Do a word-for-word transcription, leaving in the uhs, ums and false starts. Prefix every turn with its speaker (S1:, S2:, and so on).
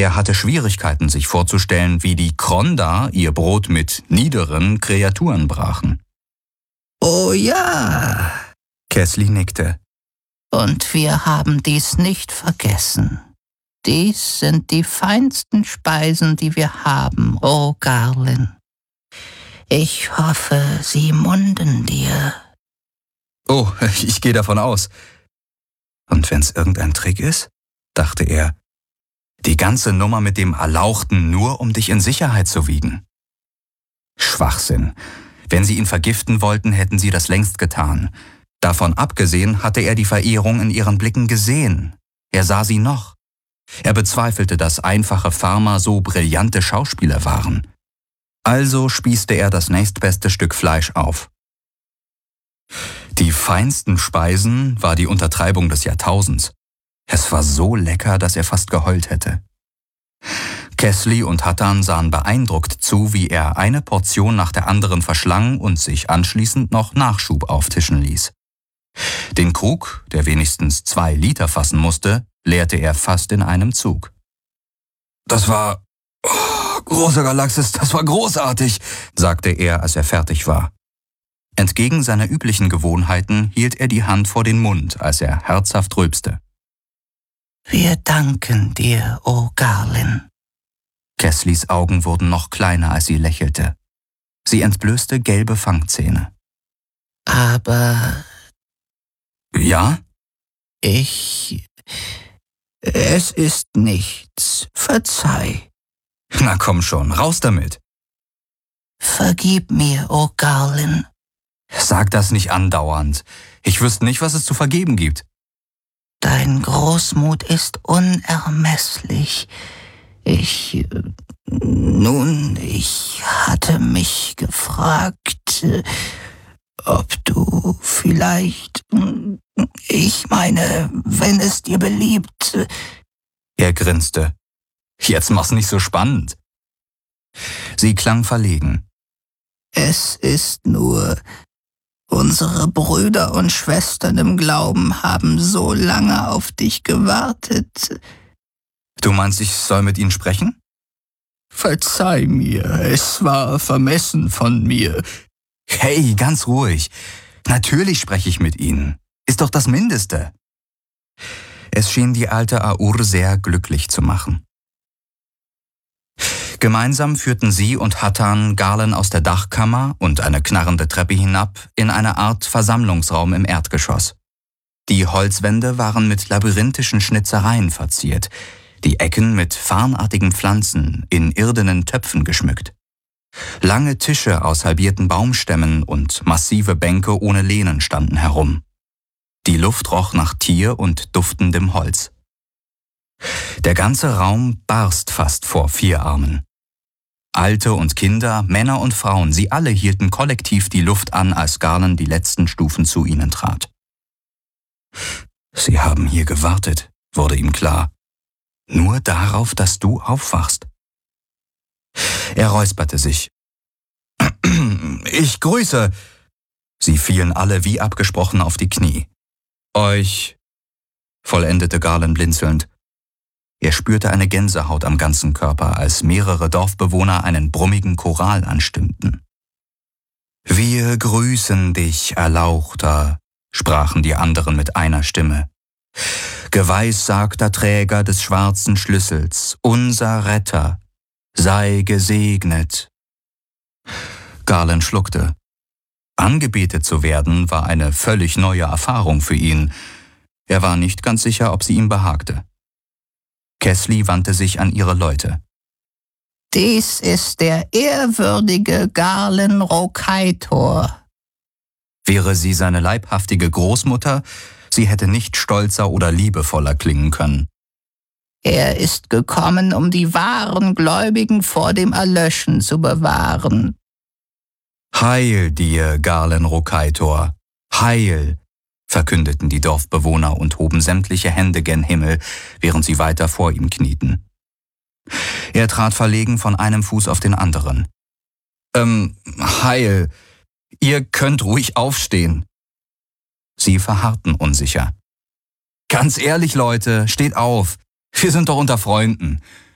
S1: Er hatte Schwierigkeiten, sich vorzustellen, wie die Kronda ihr Brot mit niederen Kreaturen brachen.
S2: »Oh ja«,
S1: Kesli nickte.
S2: »Und wir haben dies nicht vergessen. Dies sind die feinsten Speisen, die wir haben, oh Garlin. Ich hoffe, sie munden dir.«
S1: »Oh, ich gehe davon aus.« Und wenn's irgendein Trick ist, dachte er, die ganze Nummer mit dem Erlauchten nur, um dich in Sicherheit zu wiegen. Schwachsinn. Wenn sie ihn vergiften wollten, hätten sie das längst getan. Davon abgesehen hatte er die Verehrung in ihren Blicken gesehen. Er sah sie noch. Er bezweifelte, dass einfache Farmer so brillante Schauspieler waren. Also spießte er das nächstbeste Stück Fleisch auf. Die feinsten Speisen war die Untertreibung des Jahrtausends. Es war so lecker, dass er fast geheult hätte. Kesli und Hattan sahen beeindruckt zu, wie er eine Portion nach der anderen verschlang und sich anschließend noch Nachschub auftischen ließ. Den Krug, der wenigstens zwei Liter fassen musste, leerte er fast in einem Zug. »Das war... Oh, großer Galaxis, das war großartig«, sagte er, als er fertig war. Entgegen seiner üblichen Gewohnheiten hielt er die Hand vor den Mund, als er herzhaft rülpste.
S2: »Wir danken dir, oh Garlin.«
S1: Keslis Augen wurden noch kleiner, als sie lächelte. Sie entblößte gelbe Fangzähne.
S2: »Aber...«
S1: »Ja?«
S2: »Ich... Es ist nichts. Verzeih.«
S1: »Na komm schon, raus damit.«
S2: »Vergib mir, oh Garlin.«
S1: »Sag das nicht andauernd. Ich wüsste nicht, was es zu vergeben gibt.«
S2: »Dein Großmut ist unermesslich. Ich... Nun, ich hatte mich gefragt, ob du vielleicht... Ich meine, wenn es dir beliebt...«
S1: Er grinste. »Jetzt mach's nicht so spannend.« Sie klang verlegen.
S2: »Es ist nur... Unsere Brüder und Schwestern im Glauben haben so lange auf dich gewartet.«
S1: »Du meinst, ich soll mit ihnen sprechen?«
S2: »Verzeih mir, es war vermessen von mir.«
S1: »Hey, ganz ruhig. Natürlich spreche ich mit ihnen. Ist doch das Mindeste.« Es schien die alte Aur sehr glücklich zu machen. Gemeinsam führten sie und Hattan Garlin aus der Dachkammer und eine knarrende Treppe hinab in eine Art Versammlungsraum im Erdgeschoss. Die Holzwände waren mit labyrinthischen Schnitzereien verziert, die Ecken mit farnartigen Pflanzen in irdenen Töpfen geschmückt. Lange Tische aus halbierten Baumstämmen und massive Bänke ohne Lehnen standen herum. Die Luft roch nach Tier und duftendem Holz. Der ganze Raum barst fast vor vier Armen. Alte und Kinder, Männer und Frauen, sie alle hielten kollektiv die Luft an, als Garlin die letzten Stufen zu ihnen trat. Sie haben hier gewartet, wurde ihm klar. Nur darauf, dass du aufwachst. Er räusperte sich. »Ich grüße!« Sie fielen alle wie abgesprochen auf die Knie. »Euch«, vollendete Garlin blinzelnd. Er spürte eine Gänsehaut am ganzen Körper, als mehrere Dorfbewohner einen brummigen Choral anstimmten. »Wir grüßen dich, Erlauchter«, sprachen die anderen mit einer Stimme. »Geweissagter Träger des schwarzen Schlüssels, unser Retter, sei gesegnet.« Garlin schluckte. Angebetet zu werden war eine völlig neue Erfahrung für ihn. Er war nicht ganz sicher, ob sie ihm behagte. Kesli wandte sich an ihre Leute.
S2: »Dies ist der ehrwürdige Garlin Rokaitor.«
S1: Wäre sie seine leibhaftige Großmutter, sie hätte nicht stolzer oder liebevoller klingen können.
S2: »Er ist gekommen, um die wahren Gläubigen vor dem Erlöschen zu bewahren.«
S1: »Heil dir, Garlin Rokaitor, heil«, verkündeten die Dorfbewohner und hoben sämtliche Hände gen Himmel, während sie weiter vor ihm knieten. Er trat verlegen von einem Fuß auf den anderen. »Ähm, heil, ihr könnt ruhig aufstehen.« Sie verharrten unsicher. »Ganz ehrlich, Leute, steht auf, wir sind doch unter Freunden.